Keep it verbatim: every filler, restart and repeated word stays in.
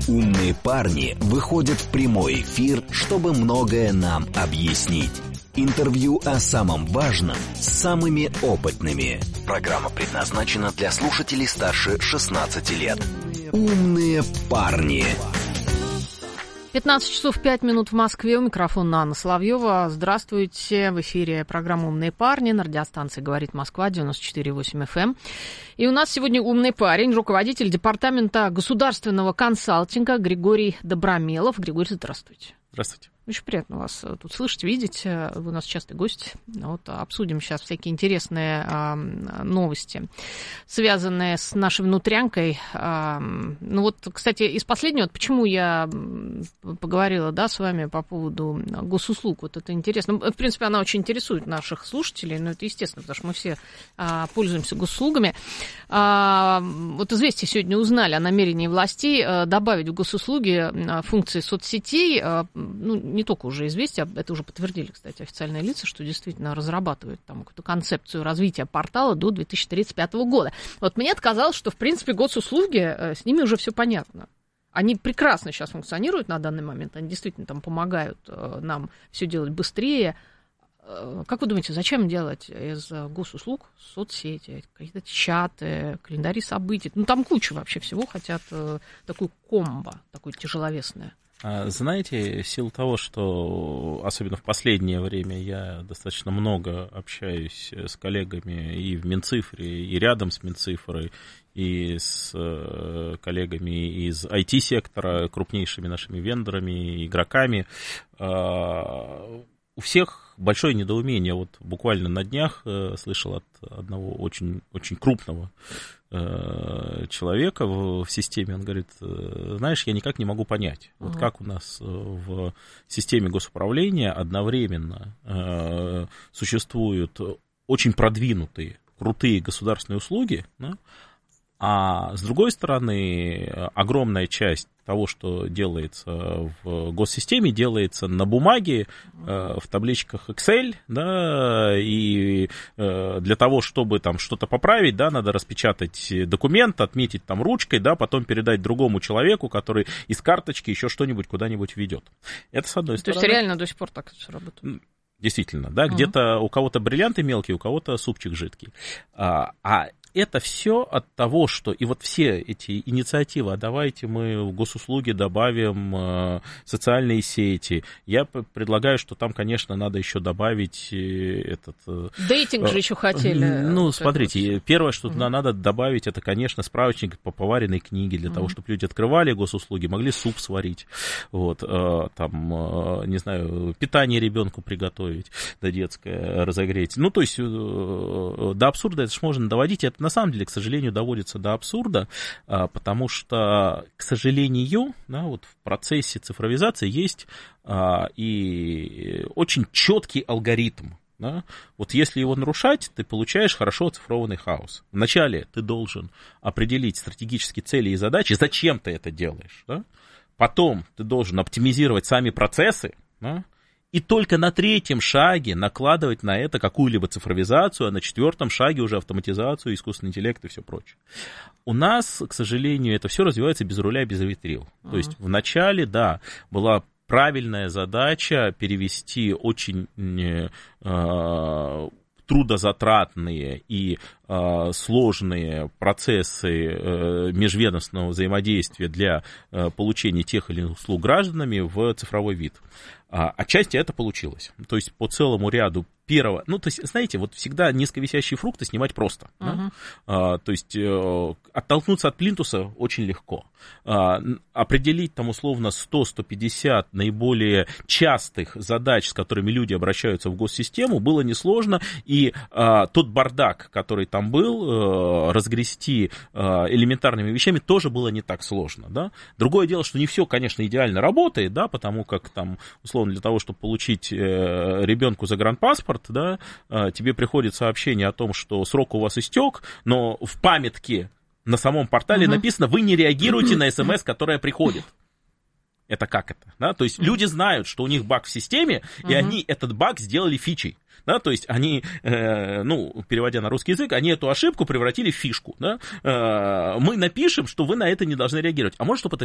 Умные парни выходят в прямой эфир, чтобы многое нам объяснить. Интервью о самом важном с самыми опытными. Программа предназначена для слушателей старше шестнадцати лет. Умные парни. пятнадцать часов пять минут в Москве. У микрофона Анна Соловьева. Здравствуйте. В эфире программа «Умные парни» на радиостанции «Говорит Москва» девяносто четыре и восемь эф эм. И у нас сегодня умный парень, руководитель департамента государственного консалтинга Григорий Добромелов. Григорий, здравствуйте. Здравствуйте. Очень приятно вас тут слышать, видеть. Вы у нас частый гость. Вот, обсудим сейчас всякие интересные а, новости, связанные с нашей внутрянкой. А, ну вот, кстати, из последнего, вот почему я поговорила, да, с вами по поводу госуслуг. Вот это интересно. В принципе, она очень интересует наших слушателей, но это естественно, потому что мы все а, пользуемся госуслугами. А, вот «Известия» сегодня узнали о намерении властей а, добавить в госуслуги а, функции соцсетей. А, ну, не только уже «Известия», это уже подтвердили, кстати, официальные лица, что действительно разрабатывают там какую-то концепцию развития портала до две тысячи тридцать пятого года. Вот мне казалось, что, в принципе, госуслуги, с ними уже все понятно. Они прекрасно сейчас функционируют на данный момент, они действительно там помогают нам все делать быстрее. Как вы думаете, зачем делать из госуслуг соцсети, какие-то чаты, календари событий? Ну, там куча вообще всего, хотят такую комбо, такое тяжеловесное. Знаете, в силу того, что особенно в последнее время я достаточно много общаюсь с коллегами и в Минцифре, и рядом с Минцифрой, и с коллегами из ай ти-сектора, крупнейшими нашими вендорами, игроками, у всех большое недоумение. Вот буквально на днях слышал от одного очень, очень крупного человека в, в системе, он говорит, знаешь, я никак не могу понять, uh-huh. вот как у нас в системе госуправления одновременно э, существуют очень продвинутые, крутые государственные услуги, да, а с другой стороны, огромная часть того, что делается в госсистеме, делается на бумаге, в табличках Excel, да, и для того, чтобы там что-то поправить, да, надо распечатать документ, отметить там ручкой, да, потом передать другому человеку, который из карточки еще что-нибудь куда-нибудь ведет. Это с одной стороны. То есть реально до сих пор так все работает? Действительно, да, uh-huh. где-то у кого-то бриллианты мелкие, у кого-то супчик жидкий. А, а это все от того, что и вот все эти инициативы, а давайте мы в госуслуги добавим э, социальные сети. Я предлагаю, что там, конечно, надо еще добавить этот... Э, Дейтинг же еще хотели. Ну, смотрите, первое, что туда надо добавить, это, конечно, справочник по поваренной книге, для того, чтобы люди открывали госуслуги, могли суп сварить, вот, э, там, э, не знаю, питание ребенку приготовить, да, детское разогреть. Ну, то есть, э, до абсурда это же можно доводить, это на самом деле, к сожалению, доводится до абсурда, потому что, к сожалению, да, вот в процессе цифровизации есть и очень четкий алгоритм. Да? Вот если его нарушать, ты получаешь хорошо оцифрованный хаос. Вначале ты должен определить стратегические цели и задачи, зачем ты это делаешь. Да? Потом ты должен оптимизировать сами процессы, да? И только на третьем шаге накладывать на это какую-либо цифровизацию, а на четвертом шаге уже автоматизацию, искусственный интеллект и все прочее. У нас, к сожалению, это все развивается без руля, без ветрил. Uh-huh. То есть вначале, да, была правильная задача перевести очень э, трудозатратные и э, сложные процессы э, межведомственного взаимодействия для э, получения тех или иных услуг гражданами в цифровой вид. А, отчасти это получилось. То есть по целому ряду первого... Ну, то есть, знаете, вот всегда низковисящие фрукты снимать просто. Uh-huh. Да? А, то есть э, оттолкнуться от плинтуса очень легко. А, определить там условно сто - сто пятьдесят наиболее частых задач, с которыми люди обращаются в госсистему, было несложно. И а, тот бардак, который там был, э, разгрести э, элементарными вещами, тоже было не так сложно. Да? Другое дело, что не все, конечно, идеально работает, да, потому как там, условно, для того, чтобы получить э, ребенку загранпаспорт, да, э, тебе приходит сообщение о том, что срок у вас истек, но в памятке на самом портале uh-huh. написано, вы не реагируете на смс, которая приходит. Это как это? Да? То есть люди знают, что у них баг в системе, uh-huh. и они этот баг сделали фичей. Да, то есть они, э, ну, переводя на русский язык, они эту ошибку превратили в фишку. Да? Э, мы напишем, что вы на это не должны реагировать. А может, чтобы это